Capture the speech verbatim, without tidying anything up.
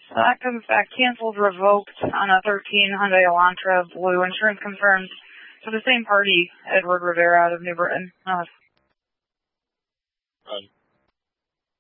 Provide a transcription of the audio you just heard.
So that comes back canceled, revoked on a thirteen Hyundai Elantra blue. Insurance confirmed to the same party, Edward Rivera out of New Britain. Uh, Right.